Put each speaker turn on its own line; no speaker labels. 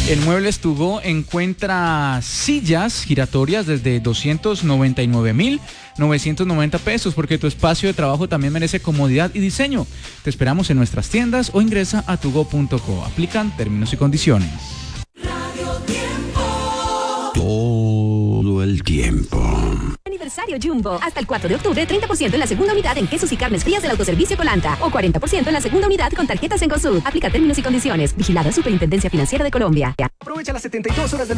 En Muebles To Go encuentra sillas giratorias desde 299.990 pesos, porque tu espacio de trabajo también merece comodidad y diseño. Te esperamos en nuestras tiendas o ingresa a tugo.co. Aplican términos y condiciones.
Todo el tiempo.
Aniversario Jumbo. Hasta el 4 de octubre, 30% en la segunda unidad en quesos y carnes frías del autoservicio Colanta. O 40% en la segunda unidad con tarjetas Cencosud. Aplica términos y condiciones. Vigilada Superintendencia Financiera de Colombia.
Aprovecha las 72 horas de